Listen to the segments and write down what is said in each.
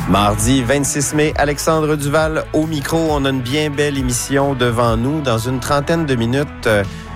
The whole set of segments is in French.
Mardi 26 mai, Alexandre Duval au micro. On a une bien belle émission devant nous. Dans une trentaine de minutes,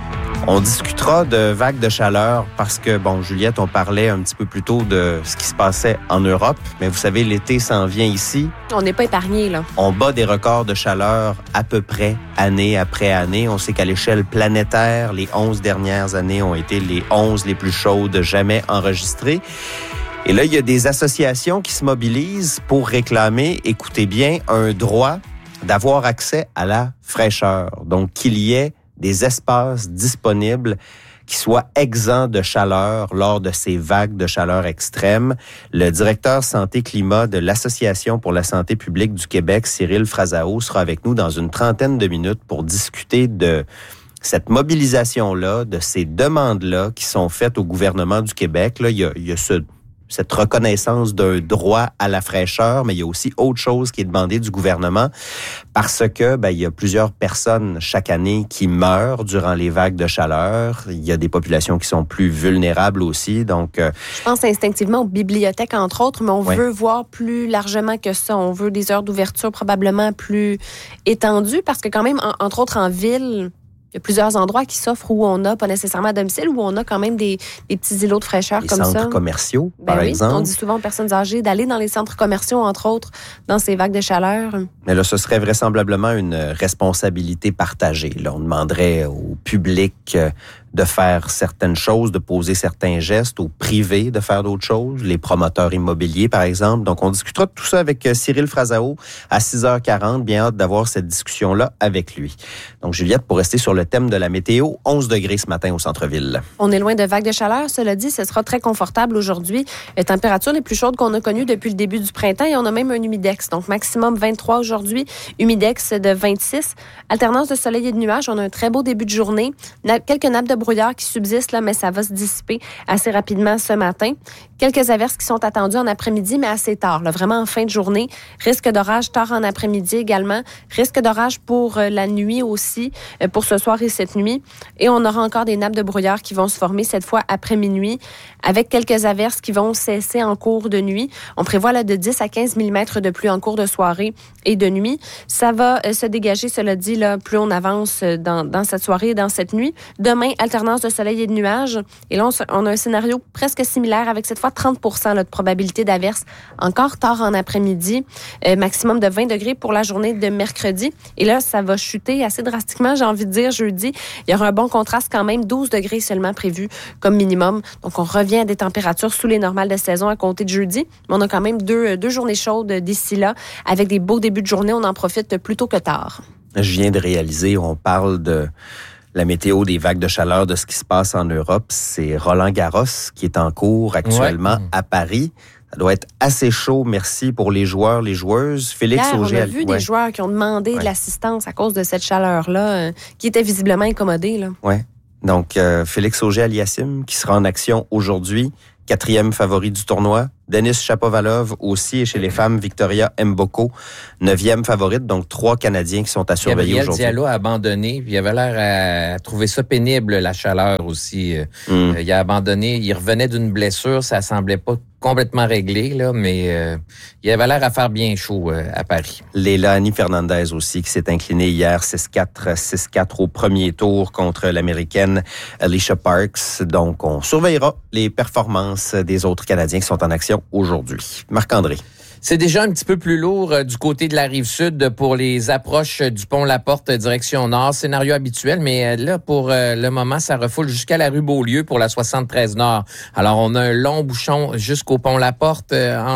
on discutera de vagues de chaleur parce que, Juliette, on parlait un petit peu plus tôt de ce qui se passait en Europe. Mais vous savez, l'été s'en vient ici. On n'est pas épargné, là. On bat des records de chaleur à peu près année après année. On sait qu'à l'échelle planétaire, les 11 dernières années ont été les 11 les plus chaudes jamais enregistrées. Et là, il y a des associations qui se mobilisent pour réclamer, écoutez bien, un droit d'avoir accès à la fraîcheur. Donc, qu'il y ait des espaces disponibles qui soient exempts de chaleur lors de ces vagues de chaleur extrêmes. Le directeur santé-climat de l'Association pour la santé publique du Québec, Cyril Frazao, sera avec nous dans une trentaine de minutes pour discuter de cette mobilisation-là, de ces demandes-là qui sont faites au gouvernement du Québec. Là, il y a cette reconnaissance d'un droit à la fraîcheur, mais il y a aussi autre chose qui est demandé du gouvernement parce que il y a plusieurs personnes chaque année qui meurent durant les vagues de chaleur. Il y a des populations qui sont plus vulnérables aussi. Donc, je pense instinctivement aux bibliothèques, entre autres, mais on veut voir plus largement que ça. On veut des heures d'ouverture probablement plus étendues parce que quand même, entre autres en ville, il y a plusieurs endroits qui s'offrent où on n'a pas nécessairement à domicile, où on a quand même des petits îlots de fraîcheur comme ça. Les centres commerciaux, par exemple. On dit souvent aux personnes âgées d'aller dans les centres commerciaux, entre autres, dans ces vagues de chaleur. Mais là, ce serait vraisemblablement une responsabilité partagée. Là, on demanderait au public de faire certaines choses, de poser certains gestes, au privé de faire d'autres choses, les promoteurs immobiliers, par exemple. Donc, on discutera de tout ça avec Cyril Frazao à 6h40. Bien hâte d'avoir cette discussion-là avec lui. Donc, Juliette, pour rester sur le thème de la météo, 11 degrés ce matin au centre-ville. On est loin de vagues de chaleur. Cela dit, ce sera très confortable aujourd'hui. Les températures les plus chaudes qu'on a connues depuis le début du printemps et on a même un humidex. Donc, maximum 23 aujourd'hui, humidex de 26. Alternance de soleil et de nuages. On a un très beau début de journée. Quelques nappes de brouillard qui subsistent, là, mais ça va se dissiper assez rapidement ce matin. Quelques averses qui sont attendues en après-midi, mais assez tard, là, vraiment en fin de journée. Risque d'orage tard en après-midi également. Risque d'orage pour la nuit aussi, pour ce soir et cette nuit. Et on aura encore des nappes de brouillard qui vont se former cette fois après minuit, avec quelques averses qui vont cesser en cours de nuit. On prévoit là, de 10 à 15 mm de pluie en cours de soirée et de nuit. Ça va se dégager, cela dit, là, plus on avance dans cette soirée et dans cette nuit. Demain, alternance de soleil et de nuages. Et là, on a un scénario presque similaire avec cette fois 30 % là, de probabilité d'averse encore tard en après-midi. Maximum de 20 degrés pour la journée de mercredi. Et là, ça va chuter assez drastiquement, j'ai envie de dire, jeudi. Il y aura un bon contraste quand même, 12 degrés seulement prévu comme minimum. Donc, on revient à des températures sous les normales de saison à compter de jeudi. Mais on a quand même deux journées chaudes d'ici là. Avec des beaux débuts de journée, on en profite plus tôt que tard. Je viens de réaliser, on parle de la météo des vagues de chaleur, de ce qui se passe en Europe. C'est Roland Garros qui est en cours actuellement à Paris. Ça doit être assez chaud, merci pour les joueurs, les joueuses. Félix Auger. On a vu des joueurs qui ont demandé de l'assistance à cause de cette chaleur-là, qui était visiblement incommodée. Oui. Donc, Félix Auger-Aliassime qui sera en action aujourd'hui, 4e favori du tournoi. Denis Shapovalov aussi, et chez les femmes, Victoria Mboko, 9e favorite. Donc, 3 Canadiens qui sont à surveiller aujourd'hui. Gabriel Diallo a abandonné. Il avait l'air à trouver ça pénible, la chaleur aussi. Il a abandonné. Il revenait d'une blessure. Ça semblait pas complètement réglé, là, mais il avait l'air à faire bien chaud à Paris. Leilani Fernandez aussi, qui s'est inclinée hier 6-4, 6-4 au premier tour contre l'Américaine Alicia Parks. Donc, on surveillera les performances des autres Canadiens qui sont en action aujourd'hui. Marc-André. C'est déjà un petit peu plus lourd du côté de la Rive-Sud pour les approches du pont Laporte direction nord. Scénario habituel, mais là, pour le moment, ça refoule jusqu'à la rue Beaulieu pour la 73 Nord. Alors, on a un long bouchon jusqu'au pont Laporte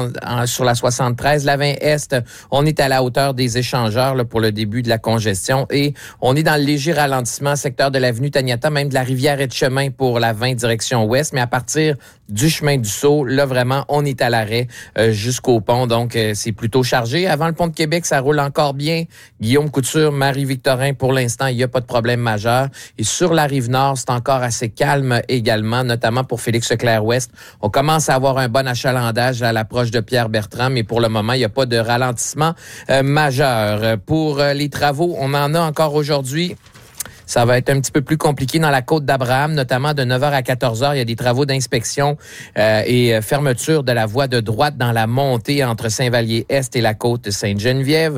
sur la 73. La 20 Est, on est à la hauteur des échangeurs là, pour le début de la congestion et on est dans le léger ralentissement secteur de l'avenue Taniata, même de la rivière Etchemin pour la 20 direction ouest. Mais à partir du chemin du Sceau, là, vraiment, on est à l'arrêt jusqu'au pont. Donc, c'est plutôt chargé. Avant le pont de Québec, ça roule encore bien. Guillaume Couture, Marie-Victorin, pour l'instant, il n'y a pas de problème majeur. Et sur la Rive-Nord, c'est encore assez calme également, notamment pour Félix-Leclerc-Ouest. On commence à avoir un bon achalandage à l'approche de Pierre-Bertrand, mais pour le moment, il n'y a pas de ralentissement majeur. Pour les travaux, on en a encore aujourd'hui Ça va être un petit peu plus compliqué dans la côte d'Abraham, notamment de 9h à 14h. Il y a des travaux d'inspection et fermeture de la voie de droite dans la montée entre Saint-Vallier-Est et la côte Sainte-Geneviève.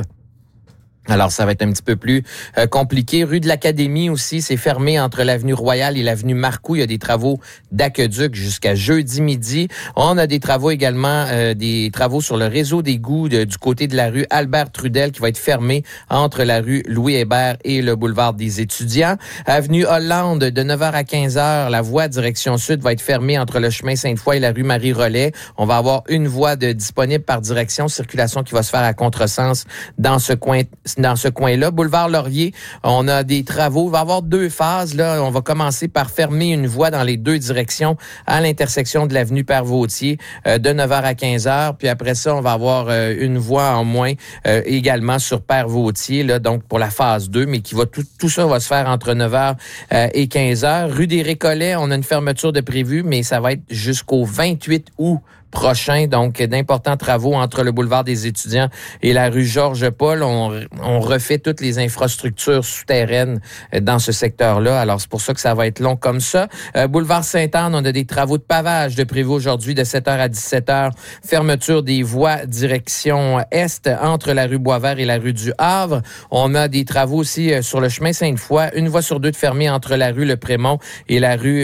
Alors, ça va être un petit peu plus compliqué. Rue de l'Académie aussi, c'est fermé entre l'avenue Royale et l'avenue Marcoux. Il y a des travaux d'aqueduc jusqu'à jeudi midi. On a des travaux également, des travaux sur le réseau d'égouts du côté de la rue Albert-Trudel qui va être fermé entre la rue Louis-Hébert et le boulevard des étudiants. Avenue Hollande, de 9h à 15h, la voie direction sud va être fermée entre le chemin Sainte-Foy et la rue Marie-Rollet. On va avoir une voie disponible par direction, circulation qui va se faire à contresens dans ce coin-là. Boulevard Laurier, on a des travaux. Il va y avoir 2 phases. Là, on va commencer par fermer une voie dans les 2 directions à l'intersection de l'avenue Père-Vautier de 9h à 15h. Puis après ça, on va avoir une voie en moins également sur Père-Vautier, là, donc pour la phase 2, mais qui va tout ça va se faire entre 9h et 15h. Rue des Récollets, on a une fermeture de prévue, mais ça va être jusqu'au 28 août prochain, donc d'importants travaux entre le boulevard des étudiants et la rue Georges-Paul. On refait toutes les infrastructures souterraines dans ce secteur-là. Alors, c'est pour ça que ça va être long comme ça. Boulevard Sainte-Anne, on a des travaux de pavage de prévus aujourd'hui de 7h à 17h. Fermeture des voies direction est entre la rue Boisvert et la rue du Havre. On a des travaux aussi sur le chemin Sainte-Foy. Une voie sur 2 de fermée entre la rue Le Prémont et la rue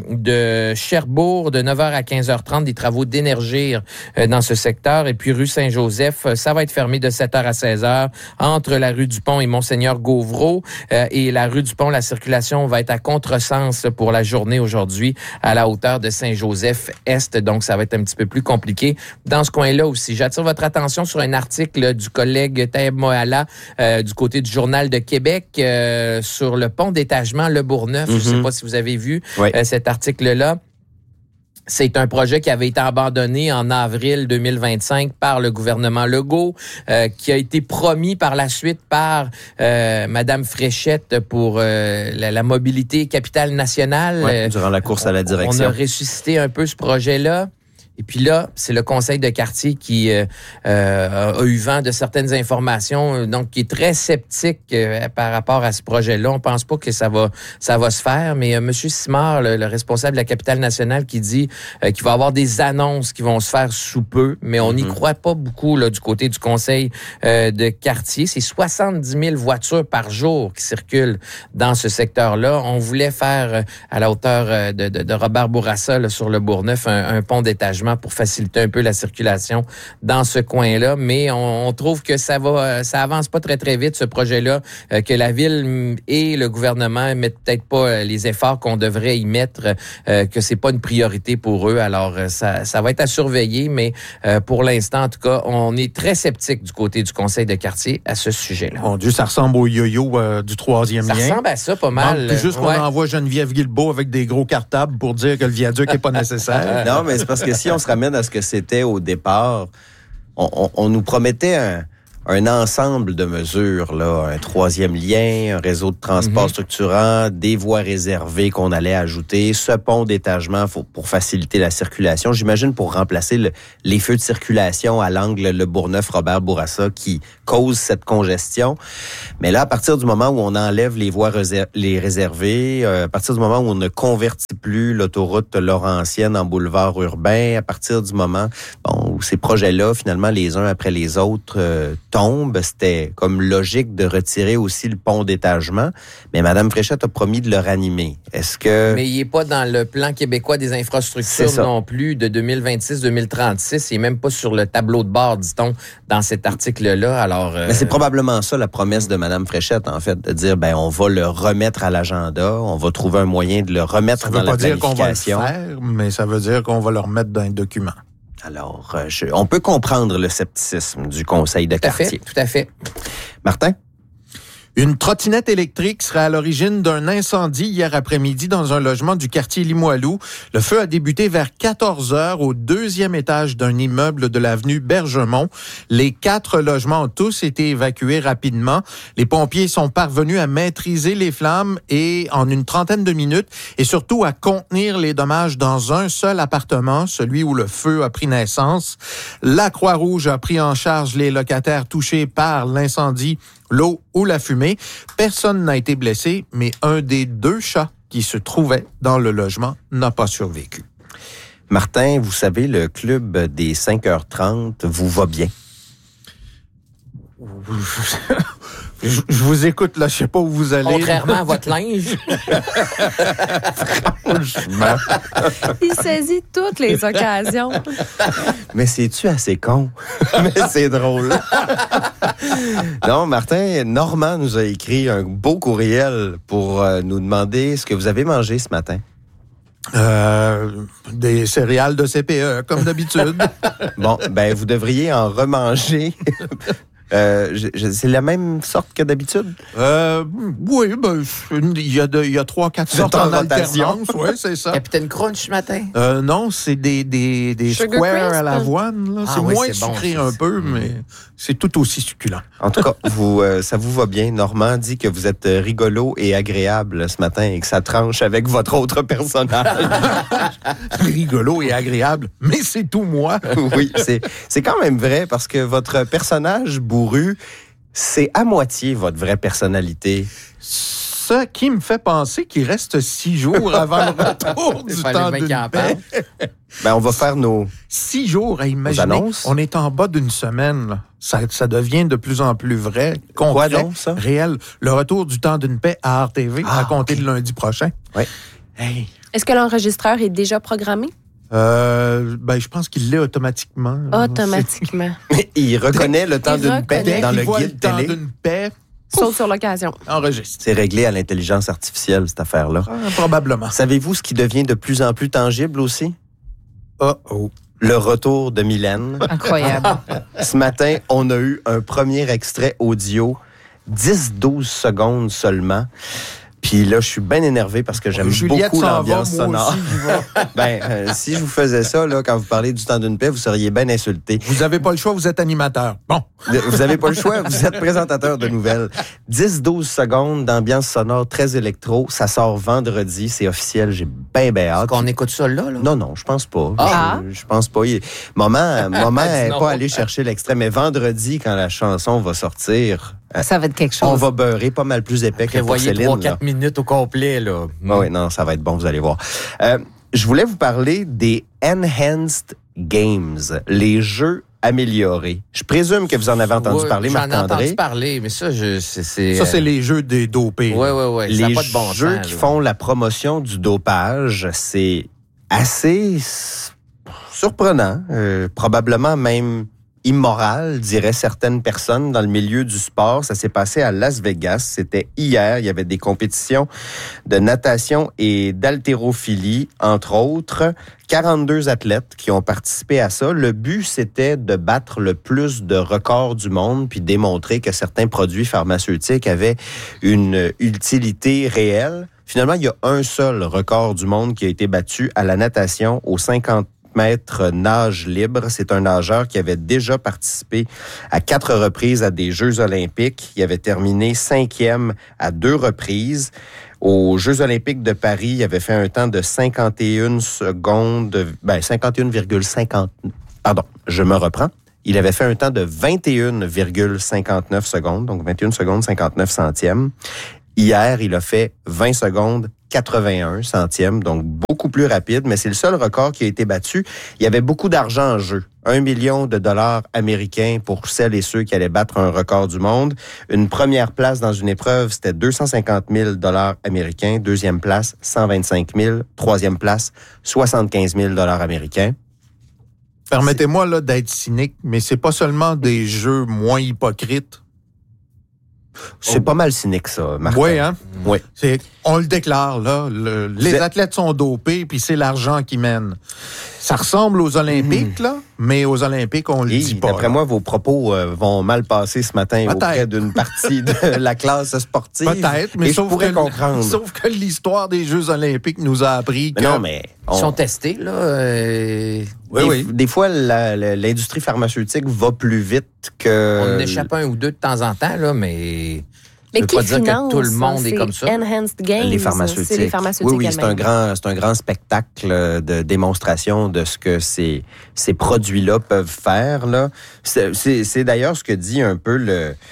de Cherbourg de 9h à 15h30. Des travaux d'énergie dans ce secteur. Et puis, rue Saint-Joseph, ça va être fermé de 7h à 16h entre la rue du Pont et Monseigneur Gauvreau. Et la rue du Pont, la circulation va être à contresens pour la journée aujourd'hui à la hauteur de Saint-Joseph-Est. Donc, ça va être un petit peu plus compliqué dans ce coin-là aussi. J'attire votre attention sur un article du collègue Taïeb Moala du côté du Journal de Québec sur le pont d'étagement Le Bourgneuf. Je ne sais pas si vous avez vu cet article-là. C'est un projet qui avait été abandonné en avril 2025 par le gouvernement Legault, qui a été promis par la suite par Madame Fréchette pour la mobilité capitale nationale. Durant la course à la direction. On a ressuscité un peu ce projet-là. Et puis là, c'est le conseil de quartier qui a eu vent de certaines informations, donc qui est très sceptique par rapport à ce projet-là. On pense pas que ça va se faire, mais M. Simard, le responsable de la capitale nationale, qui dit qu'il va y avoir des annonces qui vont se faire sous peu, mais on n'y croit pas beaucoup là, du côté du conseil de quartier. C'est 70 000 voitures par jour qui circulent dans ce secteur-là. On voulait faire à la hauteur de Robert Bourassa là, sur le Bourgneuf un pont d'étagement pour faciliter un peu la circulation dans ce coin-là. Mais on trouve que ça avance pas très, très vite, ce projet-là, que la ville et le gouvernement mettent peut-être pas les efforts qu'on devrait y mettre, que c'est pas une priorité pour eux. Alors, ça va être à surveiller, mais pour l'instant, en tout cas, on est très sceptique du côté du conseil de quartier à ce sujet-là. Mon Dieu, ça ressemble au yo-yo du troisième lien. Ça ressemble à ça pas mal. Puis juste qu'on envoie Geneviève Guilbeault avec des gros cartables pour dire que le viaduc n'est pas nécessaire. Non, mais c'est parce que si on se ramène à ce que c'était au départ, on nous promettait un ensemble de mesures, là, un troisième lien, un réseau de transport structurant, des voies réservées qu'on allait ajouter, ce pont d'étagement pour faciliter la circulation. J'imagine pour remplacer les feux de circulation à l'angle Le Bourgneuf-Robert Bourassa qui cause cette congestion. Mais là, à partir du moment où on enlève les voies réservées, à partir du moment où on ne convertit plus l'autoroute Laurentienne en boulevard urbain, à partir du moment où ces projets-là, finalement, les uns après les autres, c'était comme logique de retirer aussi le pont d'étagement. Mais Mme Fréchette a promis de le ranimer. Est-ce que... Mais il n'est pas dans le plan québécois des infrastructures non plus de 2026-2036. Il n'est même pas sur le tableau de bord, dit-on, dans cet article-là. Alors, Mais c'est probablement ça la promesse de Mme Fréchette, en fait, de dire, on va le remettre à l'agenda, on va trouver un moyen de le remettre dans la planification. Ça veut pas dire qu'on va le faire, mais ça veut dire qu'on va le remettre dans un document. Alors, on peut comprendre le scepticisme du conseil de quartier. Tout à fait. Martin? Une trottinette électrique serait à l'origine d'un incendie hier après-midi dans un logement du quartier Limoilou. Le feu a débuté vers 14h au 2e étage d'un immeuble de l'avenue Bergemont. Les 4 logements ont tous été évacués rapidement. Les pompiers sont parvenus à maîtriser les flammes et en une trentaine de minutes et surtout à contenir les dommages dans un seul appartement, celui où le feu a pris naissance. La Croix-Rouge a pris en charge les locataires touchés par l'incendie l'eau ou la fumée. Personne n'a été blessé, mais un des 2 chats qui se trouvait dans le logement n'a pas survécu. Martin, vous savez, le club des 5h30 vous va bien. Je vous écoute, là, je sais pas où vous allez. Contrairement à votre linge. Il saisit toutes les occasions. Mais c'est-tu assez con? Mais c'est drôle. Non, Martin, Normand nous a écrit un beau courriel pour nous demander ce que vous avez mangé ce matin. Des céréales de CPE, comme d'habitude. Bon, ben vous devriez en remanger. C'est la même sorte que d'habitude? Oui, ben, il y a 3-4 sortes en alternance. Oui, c'est ça. Capitaine Crunch ce matin? Non, c'est des Sugar squares crisp? à l'avoine. Là. C'est moins sucré un peu, mais c'est tout aussi succulent. En tout cas, ça vous va bien. Normand dit que vous êtes rigolo et agréable ce matin et que ça tranche avec votre autre personnage. Rigolo et agréable, mais c'est tout moi. Oui, c'est quand même vrai parce que votre personnage bourru, c'est à moitié votre vraie personnalité. Ce qui me fait penser qu'il reste 6 jours avant le retour du temps d'une paix. Ben, on va faire nos 6 jours, à imaginer. On est en bas d'une semaine. Là. Ça devient de plus en plus vrai, concret, quoi donc, ça? Réel. Le retour du temps d'une paix à RTV à compter de lundi prochain. Oui. Hey. Est-ce que l'enregistreur est déjà programmé? Je pense qu'il l'est automatiquement. Automatiquement. Il reconnaît le temps d'une paix dans le guide le temps télé. d'une paix. Saute sur l'occasion. Enregistre. C'est réglé à l'intelligence artificielle, cette affaire-là. Probablement. Savez-vous ce qui devient de plus en plus tangible aussi? Oh. Le retour de Mylène. Incroyable. Ce matin, on a eu un premier extrait audio, 10-12 secondes seulement. Puis là, je suis bien énervé parce que j'aime beaucoup l'ambiance sonore. Si je vous faisais ça, là, quand vous parlez du temps d'une paix, vous seriez bien insulté. Vous n'avez pas le choix, vous êtes animateur. Bon. Vous n'avez pas le choix, vous êtes présentateur de nouvelles. 10-12 secondes d'ambiance sonore très électro. Ça sort vendredi, c'est officiel, j'ai bien hâte. Est-ce qu'on écoute ça là? Non, je pense pas. Ah. Je pense pas. Maman n'est pas allé chercher l'extrait, mais vendredi, quand la chanson va sortir... Ça va être quelque chose. On va beurrer pas mal plus épais que pour Céline. 3-4 minutes au complet, là. Oui, non, ça va être bon, vous allez voir. Je voulais vous parler des Enhanced Games, les jeux améliorés. Je présume que vous en avez entendu parler, Marc-André. J'en ai entendu parler, mais ça, c'est les jeux des dopés. Oui. Les pas de bon jeux qui font la promotion du dopage, c'est assez surprenant, probablement même immoral, diraient certaines personnes dans le milieu du sport. Ça s'est passé à Las Vegas. C'était hier. Il y avait des compétitions de natation et d'haltérophilie, entre autres. 42 athlètes qui ont participé à ça. Le but, c'était de battre le plus de records du monde puis démontrer que certains produits pharmaceutiques avaient une utilité réelle. Finalement, il y a un seul record du monde qui a été battu à la natation aux 50 mètres nage libre. C'est un nageur qui avait déjà participé à 4 reprises à des Jeux olympiques. Il avait terminé 5e à 2 reprises. Aux Jeux olympiques de Paris, il avait fait un temps de 51,50... Pardon, je me reprends. Il avait fait un temps de 21,59 secondes, donc 21 secondes 59 centièmes. Hier, il a fait 20 secondes 81 centièmes, donc beaucoup plus rapide, mais c'est le seul record qui a été battu. Il y avait beaucoup d'argent en jeu. 1 million de dollars américains pour celles et ceux qui allaient battre un record du monde. Une première place dans une épreuve, c'était 250 000 dollars américains. Deuxième place, 125 000. Troisième place, 75 000 dollars américains. Permettez-moi là, d'être cynique, mais c'est pas seulement des jeux moins hypocrites. C'est pas mal cynique, ça, Martin. Oui, hein? Oui. On le déclare, là. Les athlètes sont dopés, puis c'est l'argent qui mène. Ça ressemble aux Olympiques, là, mais aux Olympiques, on le dit pas. D'après moi, vos propos vont mal passer ce matin auprès d'une partie de la classe sportive. Peut-être, mais sauf que l'histoire des Jeux olympiques nous a appris que... Ils sont testés, là. Des fois, l'industrie pharmaceutique va plus vite que... On en échappe un ou deux de temps en temps, là, mais... Mais qui pas dire finance, que tout le monde est comme ça. Enhanced Games, les pharmaceutiques. C'est les pharmaceutiques. Oui, c'est un grand spectacle de démonstration de ce que ces produits-là peuvent faire. Là. C'est d'ailleurs ce que dit un peu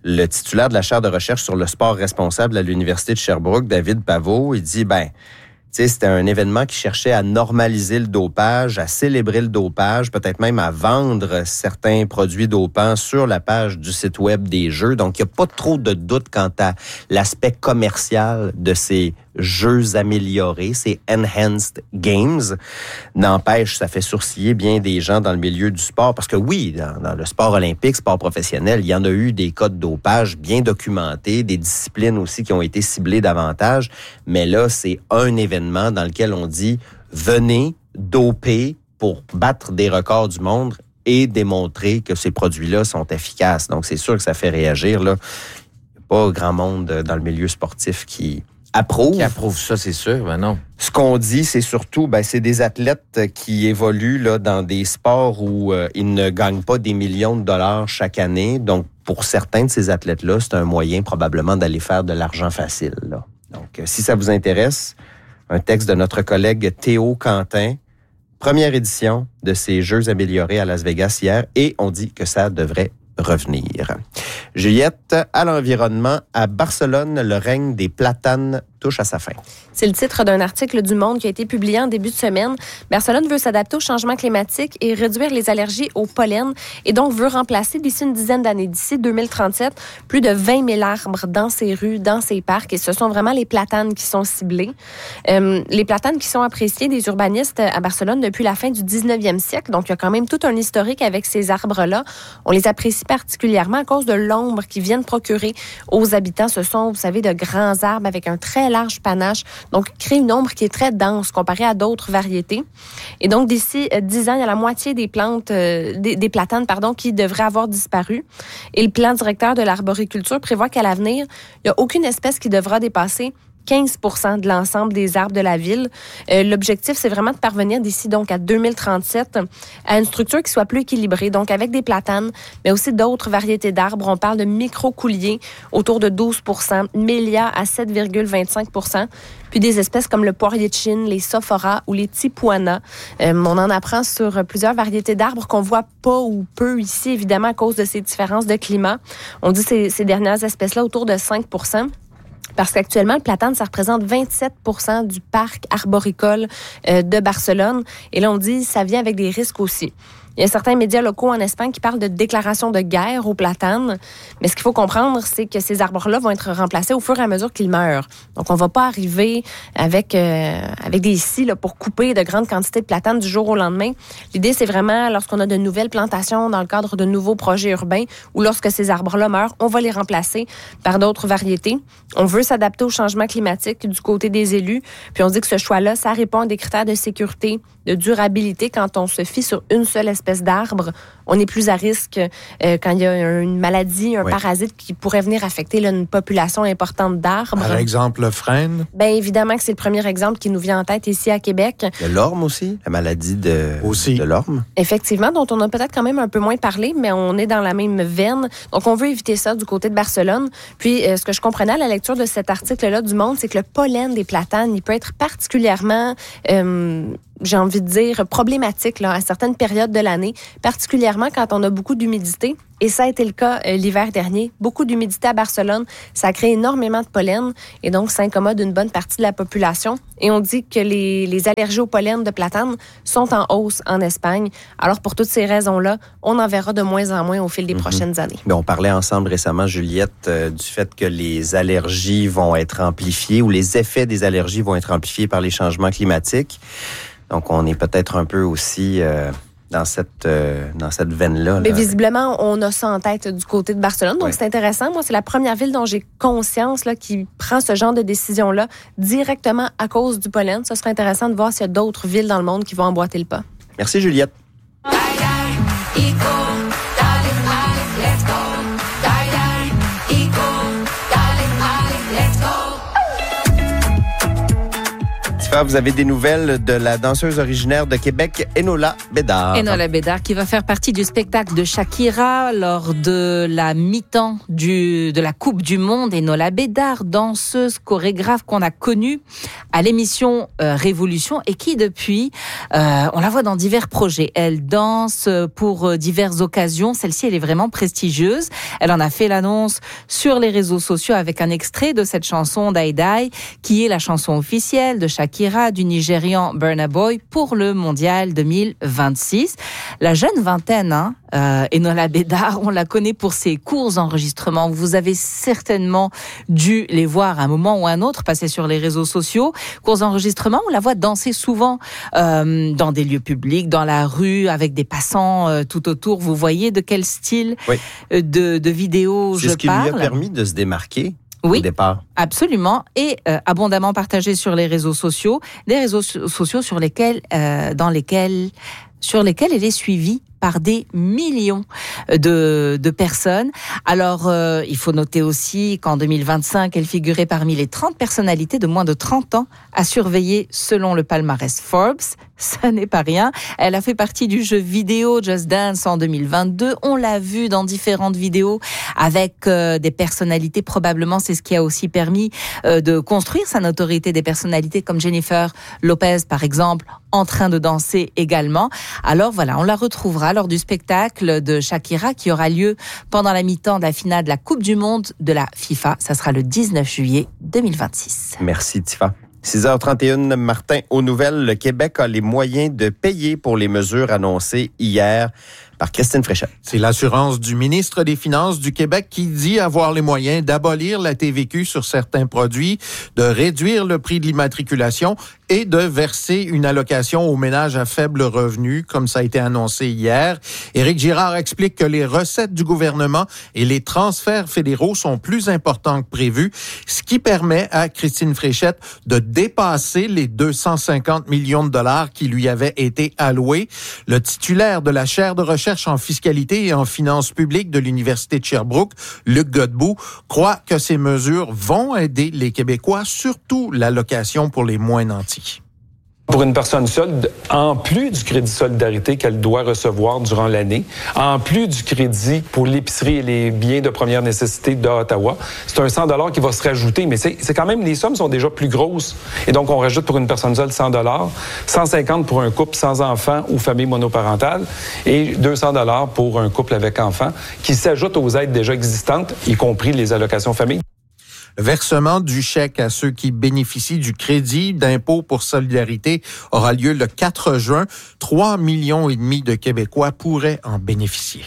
le titulaire de la chaire de recherche sur le sport responsable à l'Université de Sherbrooke, David Pavot, il dit, c'était un événement qui cherchait à normaliser le dopage, à célébrer le dopage, peut-être même à vendre certains produits dopants sur la page du site web des Jeux. Donc, il n'y a pas trop de doute quant à l'aspect commercial de ces jeux améliorés, ces Enhanced Games. N'empêche, ça fait sourciller bien des gens dans le milieu du sport, parce que oui, dans le sport olympique, sport professionnel, il y en a eu des cas de dopage bien documentés, des disciplines aussi qui ont été ciblées davantage, mais là, c'est un événement dans lequel on dit « venez doper pour battre des records du monde et démontrer que ces produits-là sont efficaces ». Donc, c'est sûr que ça fait réagir, là. Il n'y a pas grand monde dans le milieu sportif qui approuve ça, c'est sûr, ben non. Ce qu'on dit, c'est surtout, c'est des athlètes qui évoluent là dans des sports où ils ne gagnent pas des millions de dollars chaque année. Donc, pour certains de ces athlètes-là, c'est un moyen probablement d'aller faire de l'argent facile, là. Donc, si ça vous intéresse, un texte de notre collègue Théo Quentin, première édition de ces Jeux améliorés à Las Vegas hier, et on dit que ça devrait revenir. Juliette, à l'environnement, à Barcelone, le règne des platanes touche à sa fin. C'est le titre d'un article du Monde qui a été publié en début de semaine. Barcelone veut s'adapter au changement climatique et réduire les allergies au pollen et donc veut remplacer d'ici une dizaine d'années, d'ici 2037, plus de 20 000 arbres dans ses rues, dans ses parcs. Et ce sont vraiment les platanes qui sont ciblés. Les platanes qui sont appréciés des urbanistes à Barcelone depuis la fin du 19e siècle. Donc, il y a quand même tout un historique avec ces arbres-là. On les apprécie particulièrement à cause de l'ombre qu'ils viennent procurer aux habitants. Ce sont, vous savez, de grands arbres avec un très large panache. Donc, crée une ombre qui est très dense comparée à d'autres variétés. Et donc, d'ici 10 ans, il y a la moitié des plantes, des platanes, qui devraient avoir disparu. Et le plan directeur de l'arboriculture prévoit qu'à l'avenir, il n'y a aucune espèce qui devra dépasser 15% de l'ensemble des arbres de la ville. L'objectif, c'est vraiment de parvenir d'ici donc à 2037 à une structure qui soit plus équilibrée, donc avec des platanes, mais aussi d'autres variétés d'arbres. On parle de micro-couliers autour de 12%, mélias à 7,25%, puis des espèces comme le poirier de Chine, les sophoras ou les tipuanas. On en apprend sur plusieurs variétés d'arbres qu'on voit pas ou peu ici, évidemment, à cause de ces différences de climat. On dit ces dernières espèces-là autour de 5%. Parce qu'actuellement, le platane, ça représente 27% du parc arboricole de Barcelone. Et là, on dit ça vient avec des risques aussi. Il y a certains médias locaux en Espagne qui parlent de déclaration de guerre aux platanes. Mais ce qu'il faut comprendre, c'est que ces arbres-là vont être remplacés au fur et à mesure qu'ils meurent. Donc, on va pas arriver avec des scies là, pour couper de grandes quantités de platanes du jour au lendemain. L'idée, c'est vraiment, lorsqu'on a de nouvelles plantations dans le cadre de nouveaux projets urbains ou lorsque ces arbres-là meurent, on va les remplacer par d'autres variétés. On veut s'adapter au changement climatique du côté des élus. Puis, on dit que ce choix-là, ça répond à des critères de sécurité, de durabilité. Quand on se fie sur une seule espèce d'arbre, on est plus à risque quand il y a une maladie, un parasite qui pourrait venir affecter là, une population importante d'arbres. Par exemple, le frêne? Bien, évidemment que c'est le premier exemple qui nous vient en tête ici à Québec. Le lorme aussi, la maladie de l'orme. Effectivement, dont on a peut-être quand même un peu moins parlé, mais on est dans la même veine. Donc, on veut éviter ça du côté de Barcelone. Puis, ce que je comprenais à la lecture de cet article-là du Monde, c'est que le pollen des platanes, il peut être particulièrement... j'ai envie de dire, problématique là, à certaines périodes de l'année, particulièrement quand on a beaucoup d'humidité. Et ça a été le cas l'hiver dernier. Beaucoup d'humidité à Barcelone, ça crée énormément de pollen et donc ça incommode une bonne partie de la population. Et on dit que les allergies au pollen de platane sont en hausse en Espagne. Alors pour toutes ces raisons-là, on en verra de moins en moins au fil des prochaines années. Mais on parlait ensemble récemment, Juliette, du fait que les allergies vont être amplifiées ou les effets des allergies vont être amplifiés par les changements climatiques. Donc, on est peut-être un peu aussi dans cette veine-là. Mais visiblement, on a ça en tête du côté de Barcelone. Donc, c'est intéressant. Moi, c'est la première ville dont j'ai conscience là, qui prend ce genre de décision-là directement à cause du pollen. Ce serait intéressant de voir s'il y a d'autres villes dans le monde qui vont emboîter le pas. Merci, Juliette. Vous avez des nouvelles de la danseuse originaire de Québec, Enola Bédard. Enola Bédard qui va faire partie du spectacle de Shakira lors de la mi-temps de la Coupe du Monde. Enola Bédard, danseuse, chorégraphe qu'on a connue à l'émission Révolution et qui depuis, on la voit dans divers projets. Elle danse pour diverses occasions. Celle-ci, elle est vraiment prestigieuse. Elle en a fait l'annonce sur les réseaux sociaux avec un extrait de cette chanson Die Die qui est la chanson officielle de Shakira, du Nigérian Burna Boy pour le Mondial 2026. La jeune vingtaine, Enola Bédard, on la connaît pour ses courts enregistrements. Vous avez certainement dû les voir à un moment ou à un autre passer sur les réseaux sociaux. Courts enregistrements, on la voit danser souvent dans des lieux publics, dans la rue, avec des passants tout autour. Vous voyez de quel style de vidéo je parle? C'est ce qui lui a permis de se démarquer. Oui, au départ. Absolument, et abondamment partagé sur les réseaux sociaux, des réseaux sociaux sur lesquels elle est suivie par des millions de personnes. Alors, il faut noter aussi qu'en 2025, elle figurait parmi les 30 personnalités de moins de 30 ans à surveiller selon le palmarès Forbes. Ça n'est pas rien. Elle a fait partie du jeu vidéo Just Dance en 2022. On l'a vu dans différentes vidéos avec des personnalités. Probablement, c'est ce qui a aussi permis de construire sa notoriété, des personnalités comme Jennifer Lopez, par exemple, en train de danser également. Alors voilà, on la retrouvera lors du spectacle de Shakira qui aura lieu pendant la mi-temps de la finale de la Coupe du Monde de la FIFA. Ça sera le 19 juillet 2026. Merci, Tifa. 6h31, Martin, aux nouvelles, le Québec a les moyens de payer pour les mesures annoncées hier par Christine Fréchette. C'est l'assurance du ministre des Finances du Québec qui dit avoir les moyens d'abolir la TVQ sur certains produits, de réduire le prix de l'immatriculation et de verser une allocation aux ménages à faible revenu, comme ça a été annoncé hier. Éric Girard explique que les recettes du gouvernement et les transferts fédéraux sont plus importants que prévu, ce qui permet à Christine Fréchette de dépasser les 250 millions de dollars qui lui avaient été alloués. Le titulaire de la chaire de recherche en fiscalité et en finances publiques de l'Université de Sherbrooke, Luc Godbout, croit que ces mesures vont aider les Québécois, surtout l'allocation pour les moins nantis. Pour une personne seule, en plus du crédit solidarité qu'elle doit recevoir durant l'année, en plus du crédit pour l'épicerie et les biens de première nécessité d'Ottawa, c'est un 100 $ qui va se rajouter, mais c'est quand même, les sommes sont déjà plus grosses. Et donc, on rajoute pour une personne seule 100 $, 150 pour un couple sans enfants ou famille monoparentale et 200 $ pour un couple avec enfants qui s'ajoutent aux aides déjà existantes, y compris les allocations famille. Le versement du chèque à ceux qui bénéficient du crédit d'impôt pour solidarité aura lieu le 4 juin. 3,5 millions de Québécois pourraient en bénéficier.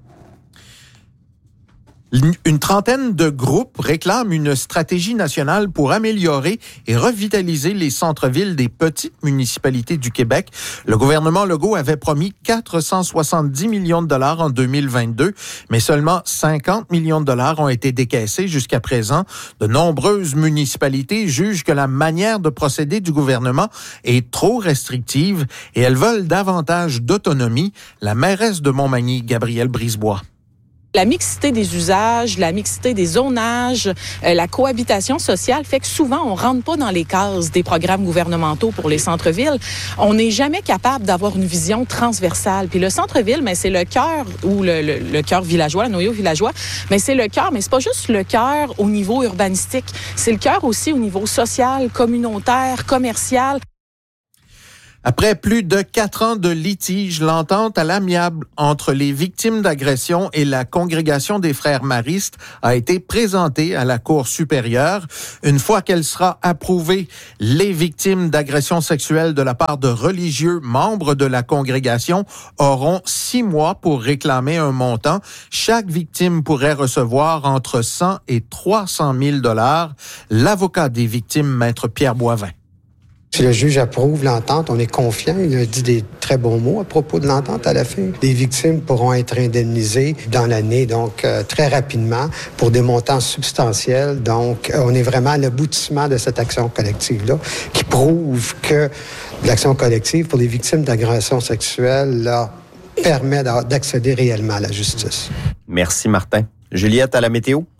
Une trentaine de groupes réclament une stratégie nationale pour améliorer et revitaliser les centres-villes des petites municipalités du Québec. Le gouvernement Legault avait promis 470 millions de dollars en 2022, mais seulement 50 millions de dollars ont été décaissés jusqu'à présent. De nombreuses municipalités jugent que la manière de procéder du gouvernement est trop restrictive et elles veulent davantage d'autonomie. La mairesse de Montmagny, Gabrielle Brisebois. La mixité des usages, la mixité des zonages, la cohabitation sociale fait que souvent, on rentre pas dans les cases des programmes gouvernementaux pour les centres-villes. On n'est jamais capable d'avoir une vision transversale. Puis le centre-ville, mais c'est le cœur, ou le cœur villageois, le noyau villageois, mais c'est le cœur, mais c'est pas juste le cœur au niveau urbanistique. C'est le cœur aussi au niveau social, communautaire, commercial. Après plus de 4 ans de litige, l'entente à l'amiable entre les victimes d'agression et la congrégation des frères maristes a été présentée à la Cour supérieure. Une fois qu'elle sera approuvée, les victimes d'agressions sexuelles de la part de religieux membres de la congrégation auront 6 mois pour réclamer un montant. Chaque victime pourrait recevoir entre 100 et 300 000 $. L'avocat des victimes, Maître Pierre Boivin. Si le juge approuve l'entente, on est confiant. Il a dit des très bons mots à propos de l'entente à la fin. Les victimes pourront être indemnisées dans l'année, donc très rapidement, pour des montants substantiels. Donc, on est vraiment à l'aboutissement de cette action collective-là, qui prouve que l'action collective pour les victimes d'agressions sexuelles là, permet d'accéder réellement à la justice. Merci, Martin. Juliette, à la météo?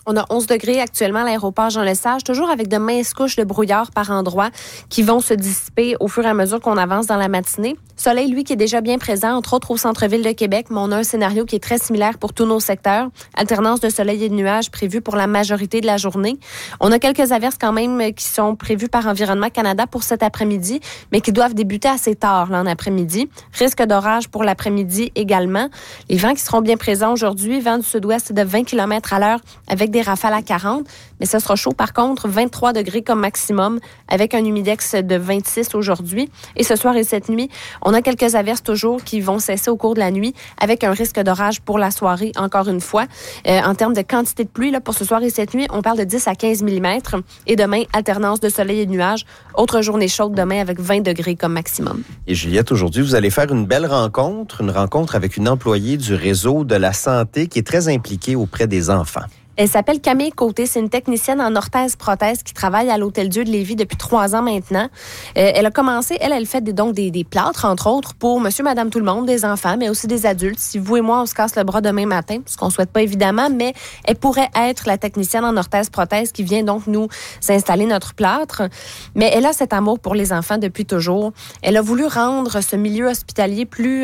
On a 11 degrés actuellement à l'aéroport Jean-Lesage, toujours avec de minces couches de brouillard par endroits qui vont se dissiper au fur et à mesure qu'on avance dans la matinée. Soleil, lui, qui est déjà bien présent, entre autres au centre-ville de Québec, mais on a un scénario qui est très similaire pour tous nos secteurs. Alternance de soleil et de nuages prévue pour la majorité de la journée. On a quelques averses quand même qui sont prévues par Environnement Canada pour cet après-midi, mais qui doivent débuter assez tard là, en après-midi. Risque d'orage pour l'après-midi également. Les vents qui seront bien présents aujourd'hui, vent du sud-ouest de 20 km à l'heure avec des rafales à 40, mais ce sera chaud par contre, 23 degrés comme maximum avec un humidex de 26 aujourd'hui. Et ce soir et cette nuit, on a quelques averses toujours qui vont cesser au cours de la nuit avec un risque d'orage pour la soirée encore une fois. En termes de quantité de pluie, là, pour ce soir et cette nuit, on parle de 10 à 15 mm. Et demain, alternance de soleil et de nuages. Autre journée chaude demain avec 20 degrés comme maximum. Et Juliette, aujourd'hui, vous allez faire une belle rencontre, avec une employée du réseau de la santé qui est très impliquée auprès des enfants. Elle s'appelle Camille Côté. C'est une technicienne en orthèse-prothèse qui travaille à l'Hôtel-Dieu de Lévis depuis 3 ans maintenant. Elle a commencé, elle fait des plâtres, entre autres, pour monsieur, madame, tout le monde, des enfants, mais aussi des adultes. Si vous et moi, on se casse le bras demain matin, ce qu'on souhaite pas évidemment, mais elle pourrait être la technicienne en orthèse-prothèse qui vient donc nous installer notre plâtre. Mais elle a cet amour pour les enfants depuis toujours. Elle a voulu rendre ce milieu hospitalier plus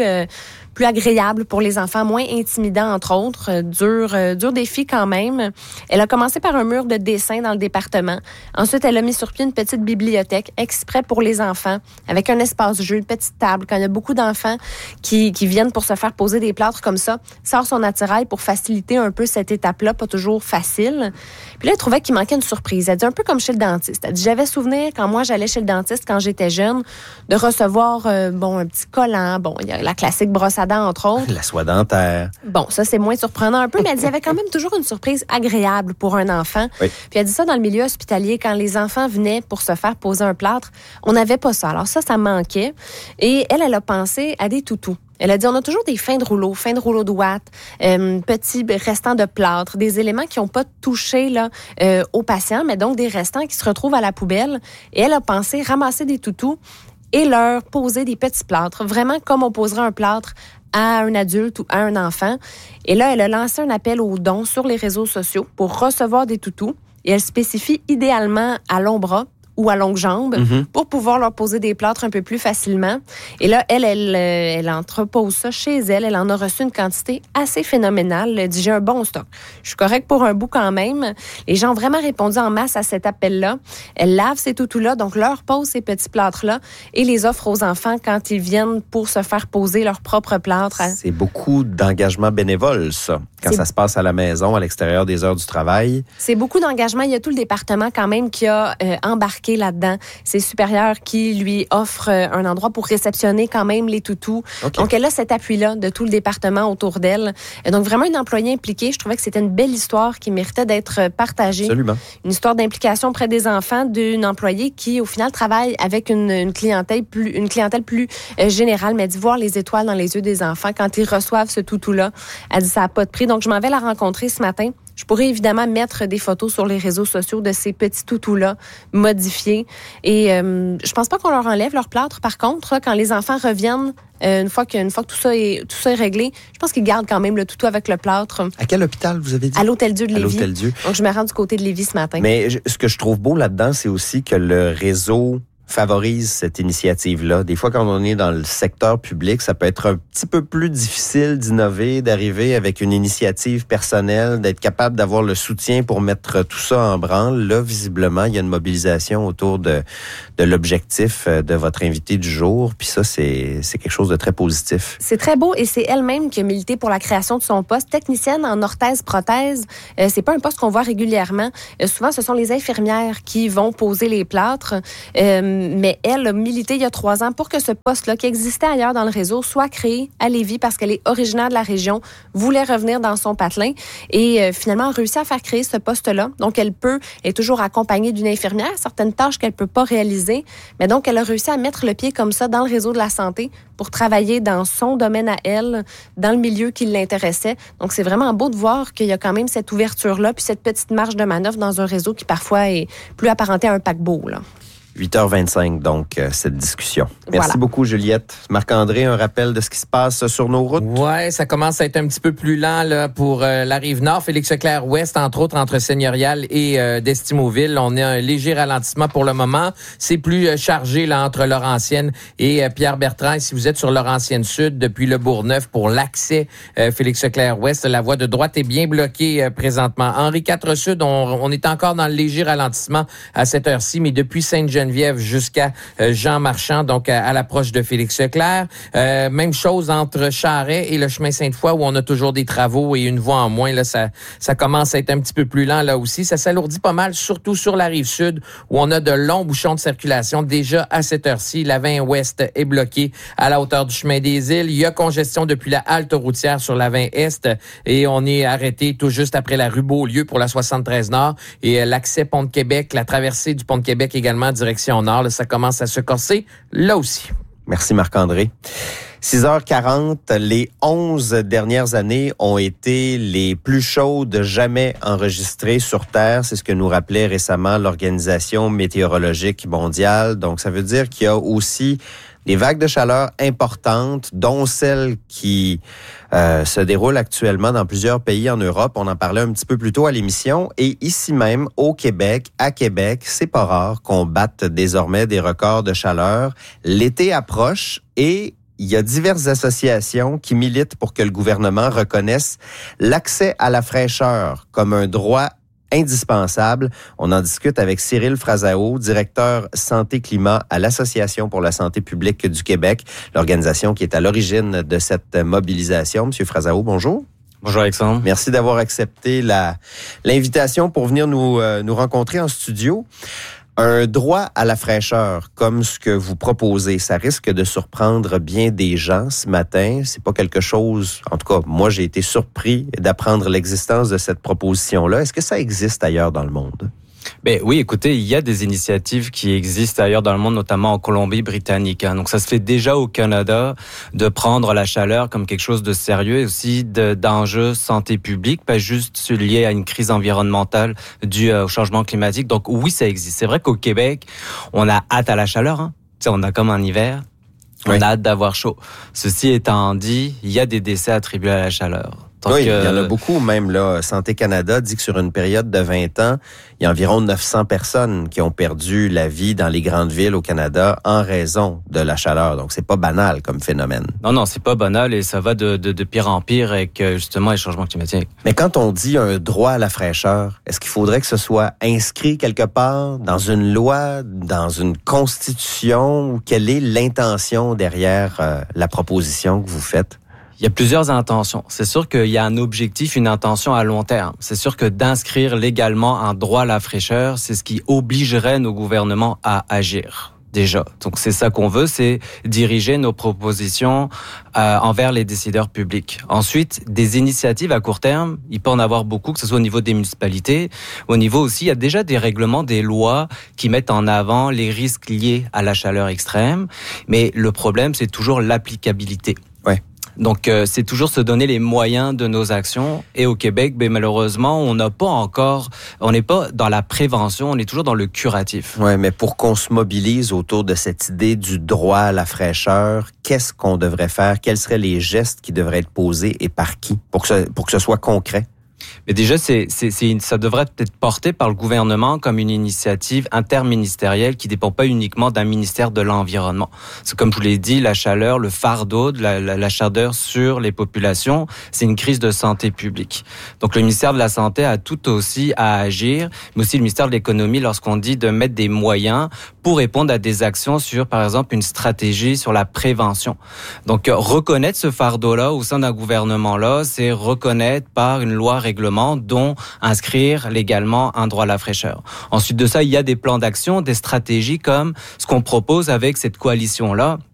agréable pour les enfants, moins intimidant, entre autres. Dur défi quand même. Elle a commencé par un mur de dessin dans le département. Ensuite, elle a mis sur pied une petite bibliothèque exprès pour les enfants, avec un espace jeu, une petite table. Quand il y a beaucoup d'enfants qui viennent pour se faire poser des plâtres comme ça, sort son attirail pour faciliter un peu cette étape-là, pas toujours facile. Puis là, elle trouvait qu'il manquait une surprise. Elle dit un peu comme chez le dentiste. Elle dit, j'avais souvenir, quand moi, j'allais chez le dentiste quand j'étais jeune, de recevoir un petit collant. Bon, il y a la classique brosse à dents, entre autres. La soie dentaire. Bon, ça, c'est moins surprenant un peu, mais elle dit, il y avait quand même toujours une surprise agréable pour un enfant. Oui. Puis elle dit ça dans le milieu hospitalier, quand les enfants venaient pour se faire poser un plâtre, on n'avait pas ça. Alors ça manquait. Et elle a pensé à des toutous. Elle a dit, on a toujours des fins de rouleau de ouate, petits restants de plâtre, des éléments qui n'ont pas touché là, aux patients, mais donc des restants qui se retrouvent à la poubelle. Et elle a pensé ramasser des toutous et leur poser des petits plâtres, vraiment comme on poserait un plâtre à un adulte ou à un enfant. Et là, elle a lancé un appel aux dons sur les réseaux sociaux pour recevoir des toutous. Et elle spécifie idéalement à long bras ou à longue jambe pour pouvoir leur poser des plâtres un peu plus facilement. Et là, elle entrepose ça chez elle. Elle en a reçu une quantité assez phénoménale. Elle dit, j'ai un bon stock. Je suis correcte pour un bout quand même. Les gens ont vraiment répondu en masse à cet appel-là. Elle lave ces toutous-là, donc leur pose ces petits plâtres-là et les offre aux enfants quand ils viennent pour se faire poser leur propre plâtre. C'est beaucoup d'engagement bénévole, ça. Quand ça se passe à la maison, à l'extérieur des heures du travail. C'est beaucoup d'engagement. Il y a tout le département quand même qui a embarqué là-dedans. C'est supérieur qui lui offre un endroit pour réceptionner quand même les toutous. Okay. Donc, elle a cet appui-là de tout le département autour d'elle. Donc, vraiment une employée impliquée. Je trouvais que c'était une belle histoire qui méritait d'être partagée. Absolument. Une histoire d'implication auprès des enfants d'une employée qui, au final, travaille avec une clientèle plus générale, mais dit voir les étoiles dans les yeux des enfants quand ils reçoivent ce toutou-là. Elle dit ça n'a pas de prix. Donc, je m'en vais la rencontrer ce matin. Je pourrais évidemment mettre des photos sur les réseaux sociaux de ces petits toutous-là modifiés. Et je pense pas qu'on leur enlève leur plâtre. Par contre, quand les enfants reviennent, une fois que tout ça est réglé, je pense qu'ils gardent quand même le toutou avec le plâtre. À quel hôpital vous avez dit? À l'Hôtel-Dieu de Lévis. À l'Hôtel-Dieu. Donc, je me rends du côté de Lévis ce matin. Mais ce que je trouve beau là-dedans, c'est aussi que le réseau favorise cette initiative-là. Des fois, quand on est dans le secteur public, ça peut être un petit peu plus difficile d'innover, d'arriver avec une initiative personnelle, d'être capable d'avoir le soutien pour mettre tout ça en branle. Là, visiblement, il y a une mobilisation autour de l'objectif de votre invité du jour. Puis ça, c'est quelque chose de très positif. C'est très beau et c'est elle-même qui a milité pour la création de son poste. Technicienne en orthèse-prothèse, c'est pas un poste qu'on voit régulièrement. Souvent, ce sont les infirmières qui vont poser les plâtres. Mais elle a milité il y a 3 ans pour que ce poste-là, qui existait ailleurs dans le réseau, soit créé à Lévis parce qu'elle est originaire de la région, voulait revenir dans son patelin et finalement a réussi à faire créer ce poste-là. Donc, elle est toujours accompagnée d'une infirmière, certaines tâches qu'elle peut pas réaliser, mais donc elle a réussi à mettre le pied comme ça dans le réseau de la santé pour travailler dans son domaine à elle, dans le milieu qui l'intéressait. Donc, c'est vraiment beau de voir qu'il y a quand même cette ouverture-là puis cette petite marge de manœuvre dans un réseau qui parfois est plus apparenté à un paquebot, là. 8h25, donc, cette discussion. Merci beaucoup, Juliette. Marc-André, un rappel de ce qui se passe sur nos routes? Ouais, ça commence à être un petit peu plus lent là, pour la Rive-Nord. Félix-Leclerc-Ouest, entre autres, entre Seigneurial et d'Estimouville. On a un léger ralentissement pour le moment. C'est plus chargé là entre Laurentienne et Pierre-Bertrand. Et si vous êtes sur Laurentienne-Sud, depuis le Bourgneuf, pour l'accès Félix-Leclerc-Ouest, la voie de droite est bien bloquée présentement. Henri IV-Sud, on est encore dans le léger ralentissement à cette heure-ci, mais depuis Sainte-Geneviève jusqu'à Jean Marchand, donc à l'approche de Félix-Leclerc. Même chose entre Charest et le chemin Sainte-Foy, où on a toujours des travaux et une voie en moins. Là, ça commence à être un petit peu plus lent là aussi. Ça s'alourdit pas mal, surtout sur la rive sud, où on a de longs bouchons de circulation. Déjà à cette heure-ci, la 20 ouest est bloquée à la hauteur du chemin des Îles. Il y a congestion depuis la halte routière sur la 20 est et on est arrêté tout juste après la rue Beaulieu pour la 73 Nord et l'accès Pont de Québec, la traversée du Pont de Québec également, direction Nord. Là, ça commence à se corser là aussi. Merci Marc-André. 6h40, les 11 dernières années ont été les plus chaudes jamais enregistrées sur Terre. C'est ce que nous rappelait récemment l'Organisation météorologique mondiale. Donc, ça veut dire qu'il y a aussi des vagues de chaleur importantes, dont celles qui se déroulent actuellement dans plusieurs pays en Europe. On en parlait un petit peu plus tôt à l'émission. Et ici même, au Québec, à Québec, c'est pas rare qu'on batte désormais des records de chaleur. L'été approche et il y a diverses associations qui militent pour que le gouvernement reconnaisse l'accès à la fraîcheur comme un droit indispensable. On en discute avec Cyril Frazao, directeur santé-climat à l'Association pour la santé publique du Québec, l'organisation qui est à l'origine de cette mobilisation. Monsieur Frazao, bonjour. Bonjour Alexandre. Merci d'avoir accepté l'invitation pour venir nous rencontrer en studio. Un droit à la fraîcheur, comme ce que vous proposez, ça risque de surprendre bien des gens ce matin. C'est pas quelque chose, en tout cas, moi j'ai été surpris d'apprendre l'existence de cette proposition-là. Est-ce que ça existe ailleurs dans le monde? Ben oui, écoutez, il y a des initiatives qui existent ailleurs dans le monde, notamment en Colombie-Britannique. Donc ça se fait déjà au Canada de prendre la chaleur comme quelque chose de sérieux et aussi d'enjeux santé publique, pas juste lié à une crise environnementale due au changement climatique. Donc oui, ça existe. C'est vrai qu'au Québec, on a hâte à la chaleur. Hein. Tu sais, on a comme un hiver. On a hâte d'avoir chaud. Ceci étant dit, il y a des décès attribués à la chaleur. Donc, oui, il y en a beaucoup. Même là, Santé Canada dit que sur une période de 20 ans, il y a environ 900 personnes qui ont perdu la vie dans les grandes villes au Canada en raison de la chaleur. Donc, c'est pas banal comme phénomène. Non, c'est pas banal et ça va de pire en pire avec justement les changements climatiques. Mais quand on dit un droit à la fraîcheur, est-ce qu'il faudrait que ce soit inscrit quelque part dans une loi, dans une constitution? Quelle est l'intention derrière la proposition que vous faites? Il y a plusieurs intentions. C'est sûr qu'il y a un objectif, une intention à long terme. C'est sûr que d'inscrire légalement un droit à la fraîcheur, c'est ce qui obligerait nos gouvernements à agir. Déjà. Donc c'est ça qu'on veut, c'est diriger nos propositions envers les décideurs publics. Ensuite, des initiatives à court terme, il peut en avoir beaucoup, que ce soit au niveau des municipalités, au niveau aussi, il y a déjà des règlements, des lois qui mettent en avant les risques liés à la chaleur extrême, mais le problème, c'est toujours l'applicabilité. Ouais. Donc, c'est toujours se donner les moyens de nos actions. Et au Québec, malheureusement, on n'est pas dans la prévention, on est toujours dans le curatif. Oui, mais pour qu'on se mobilise autour de cette idée du droit à la fraîcheur, qu'est-ce qu'on devrait faire? Quels seraient les gestes qui devraient être posés et par qui pour que ce soit concret? Mais déjà, ça devrait être porté par le gouvernement comme une initiative interministérielle qui dépend pas uniquement d'un ministère de l'Environnement. C'est comme je vous l'ai dit, la chaleur, le fardeau de la chaleur sur les populations, c'est une crise de santé publique. Donc le ministère de la Santé a tout aussi à agir, mais aussi le ministère de l'Économie lorsqu'on dit de mettre des moyens pour répondre à des actions sur, par exemple, une stratégie sur la prévention. Donc reconnaître ce fardeau-là au sein d'un gouvernement-là, c'est reconnaître par une loi règlement, dont inscrire légalement un droit à la fraîcheur. Ensuite de ça, il y a des plans d'action, des stratégies comme ce qu'on propose avec cette coalition-là,